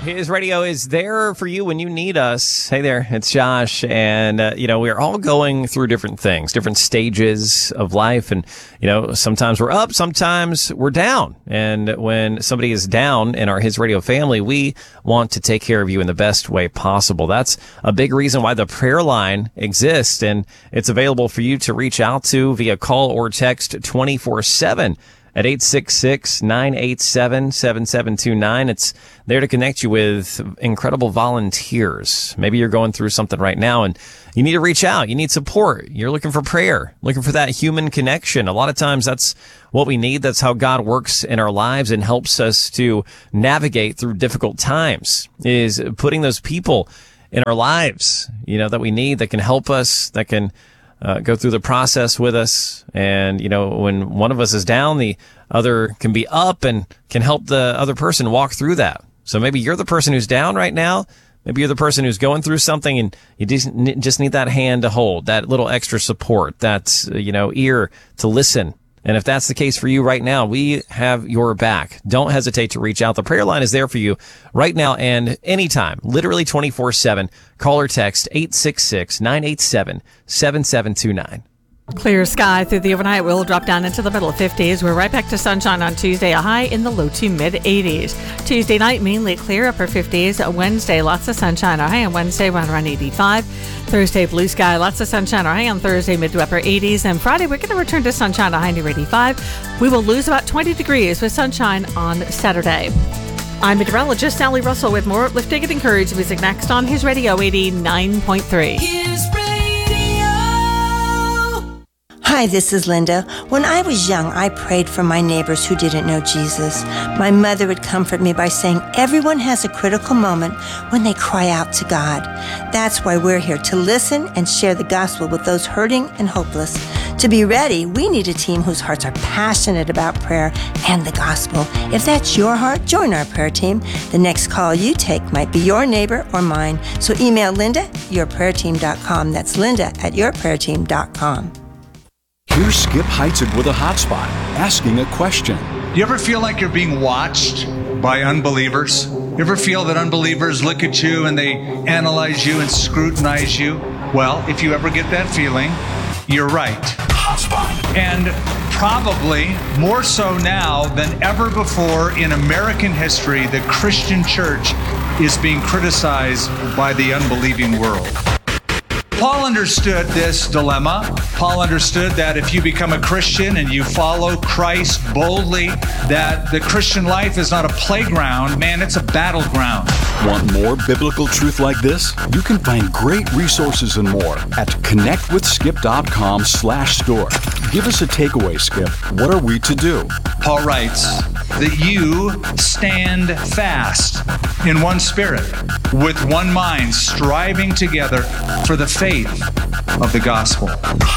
His radio is there for you when you need us. Hey there, it's Josh. And, we're all going through different things, different stages of life. And, sometimes we're up, sometimes we're down. And when somebody is down in our His Radio family, we want to take care of you in the best way possible. That's a big reason why the prayer line exists. And it's available for you to reach out to via call or text 24/7. At 866-987-7729. It's there to connect you with incredible volunteers. Maybe you're going through something right now and you need to reach out. You need support. You're looking for prayer, looking for that human connection. A lot of times that's what we need. That's how God works in our lives and helps us to navigate through difficult times, is putting those people in our lives, that we need, that can help us, that can go through the process with us. And, when one of us is down, the other can be up and can help the other person walk through that. So maybe you're the person who's down right now. Maybe you're the person who's going through something and you just need that hand to hold, that little extra support, that, ear to listen. And if that's the case for you right now, we have your back. Don't hesitate to reach out. The prayer line is there for you right now and anytime, literally 24/7. Call or text 866-987-7729. Clear sky through the overnight. We'll drop down into the middle 50s. We're right back to sunshine on Tuesday, a high in the low to mid 80s. Tuesday night, mainly clear, upper 50s. Wednesday, lots of sunshine. Our high on Wednesday, around 85. Thursday, blue sky, lots of sunshine. Our high on Thursday, mid to upper 80s. And Friday, we're going to return to sunshine, a high near 85. We will lose about 20 degrees with sunshine on Saturday. I'm meteorologist Sally Russell with more uplifting and encouraging music next on His Radio 89.3. Hi, this is Linda. When I was young, I prayed for my neighbors who didn't know Jesus. My mother would comfort me by saying everyone has a critical moment when they cry out to God. That's why we're here, to listen and share the gospel with those hurting and hopeless. To be ready, we need a team whose hearts are passionate about prayer and the gospel. If that's your heart, join our prayer team. The next call you take might be your neighbor or mine. So email Linda@yourprayerteam.com. That's Linda@yourprayerteam.com. Here's Skip Heitzig with a hotspot, asking a question. You ever feel like you're being watched by unbelievers? You ever feel that unbelievers look at you and they analyze you and scrutinize you? Well, if you ever get that feeling, you're right. Hotspot. And probably more so now than ever before in American history, the Christian church is being criticized by the unbelieving world. Paul understood this dilemma. Paul understood that if you become a Christian and you follow Christ boldly, that the Christian life is not a playground, man, it's a battleground. Want more biblical truth like this? You can find great resources and more at connectwithskip.com/store. Give us a takeaway, Skip. What are we to do? Paul writes that you stand fast in one spirit, with one mind, striving together for the faith of the gospel.